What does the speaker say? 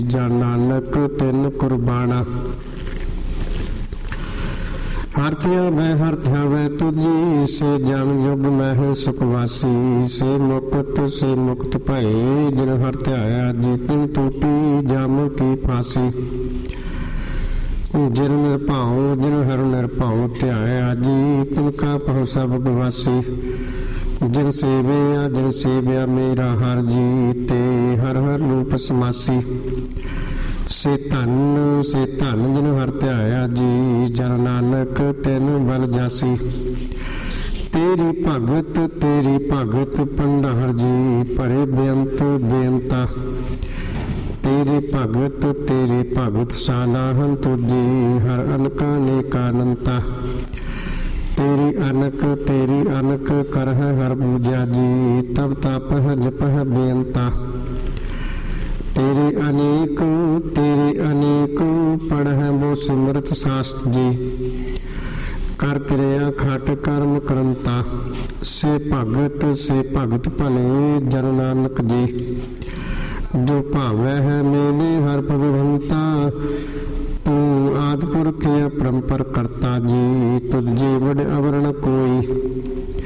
ਜਨ ਨਾਨਕ ਤਿੰਨ ਕੁਰਬਾਨਾ। ਹਰ ਧਿਆਵੈ ਹਰ ਧਿਆਵੈ ਤੁਝੀ, ਸੇ ਜਨ ਜੁਗ ਮਹਿ ਸੁਖ ਵਾਸੀ। ਸੇ ਮੁਕਤ ਭਏ, ਜਿਨ ਹਰ ਧਿਆਇਆ ਜੀ ਤਿਨ ਟੂਟੀ ਜਮ ਕੀ ਫਾਸੀ। ਜਿਨ ਨਿਰਭਉ ਜਿਨ ਹਰ ਨਿਰਭਉ ਧਿਆਇਆ ਜੀ, ਤਿਨ ਕਾ ਪਹੁ ਸਭ ਗਵਾਸੀ। ਜਿਨ ਸੇਵਿਆ ਮੇਰਾ ਹਰ ਜੀ, ਤੇ ਹਰ ਹਰ ਰੂਪ ਸਮਾਸੀ। ਸੇ ਧਨ ਜਿਨ ਹਰ ਧਿਆਇਆ ਜੀ, ਜਨ ਨਾਨਕ ਤਿਨ ਬਲ ਜਾਸੀ। ਤੇਰੀ ਭਗਤ ਭੰਡਾਰ ਜੀ, ਭਰੇ ਬੇਅੰਤ ਬੇਅੰਤਾ। ਤੇਰੀ ਭਗਤ ਸਾਲਾਹਨ ਤੁਝੀ, ਹਰ ਅਨਕਾ ਨੇਕਾ ਅਨੰਤਾ। ਤੇਰੀ ਅਨਕ ਕਰਹਿ ਹਰ ਪੂਜਾ ਜੀ, ਤਬ ਤਪਹਿ ਜਪਹਿ ਬੇਅੰਤਾ। ਤੇਰੀ ਅਨੇਕ ਪੜਹਿ ਬੋ ਸਿਮਰਤ ਸਾਸਤ ਜੀ, ਕਰ ਕਿਰਿਆ ਖਟ ਕਰਮ ਕਰੰਤਾ। ਸੇ ਭਗਤ ਭਲੇ ਜਨ ਨਾਨਕ ਜੀ, ਜੋ ਭਾਵੈ ਹੈ ਮੇਲੇ ਹਰ ਭਗਵੰਤਾ। ਤੂੰ ਆਦਿ ਪੁਰਖ ਅਪਰੰਪਰ ਕਰਤਾ ਜੀ, ਤੁਧ ਜੀ ਵਡ ਅਵਰ ਨ ਕੋਈ।